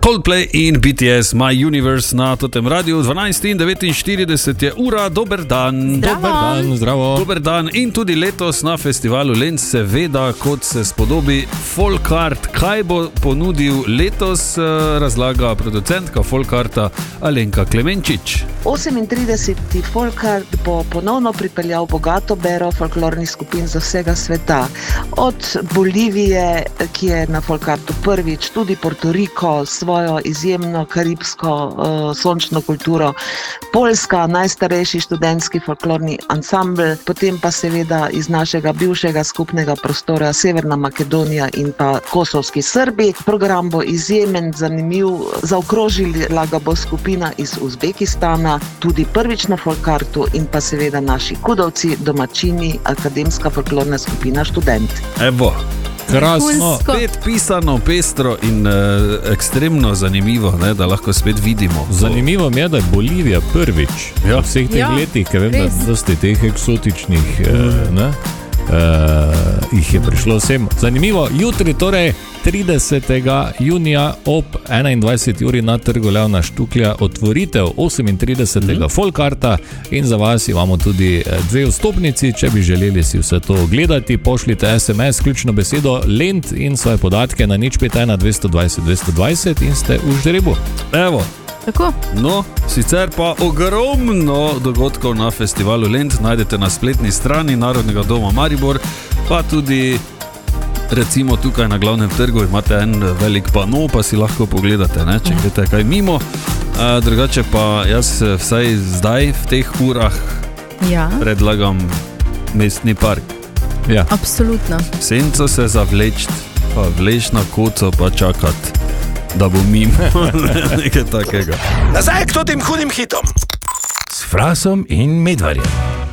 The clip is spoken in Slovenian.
Coldplay in BTS, My Universe na totem radiju. 12:49 je ura, dober dan. Zdravo. Dober dan in tudi letos na festivalu Lent, seveda, kot se spodobi, Folkart. Kaj bo ponudil letos, razlaga producentka Folkarta Alenka Klemenčič. 38. Folkart bo ponovno pripeljal bogato bero folklornih skupin za vsega sveta. Od Bolivije, ki je na Folkartu prvič, tudi Puerto Rico, svojo izjemno karibsko sončno kulturo, Poljska, najstarejši študentski folklorni ansambel, potem pa seveda iz našega bivšega skupnega prostora Severna Makedonija in pa kosovski Srbi. Program bo izjemen, zanimiv, zaokrožila ga bo skupina iz Uzbekistana, tudi prvič na Folkartu, in pa seveda naši kudovci, domačini, akademska folklorna skupina Študent. Evo. Krasno. Spet pisano, pestro in ekstremno zanimivo, ne, da lahko spet vidimo. Zanimivo mi je, da je Bolivija prvič v vseh teh letih, ker vem, da dosti teh eksotičnih jih je prišlo vsem. Zanimivo, jutri torej 30. junija ob 21. uri na Trgu Leona Štuklja otvoritev 38. Folkarta in za vas imamo tudi 2 vstopnici, če bi želeli si vse to ogledati, pošljite SMS, ključno besedo Lent in svoje podatke na 051 220 220 in ste v žrebu. Evo. Tako. No, sicer pa ogromno dogodkov na festivalu Lent najdete na spletni strani Narodnega doma Maribor, pa tudi recimo tukaj na glavnem trgu imate en velik pano, pa si lahko pogledate, ne, če greste kaj mimo. Drugače pa jaz vsaj zdaj v teh urah predlagam mestni park. Ja. Absolutno. Senco se zavleč, pa vleč na koco, pa čakat, da bo mimo. Nekaj takega. Nazaj k tem hudim hitom. S Frasom in Medvarjem.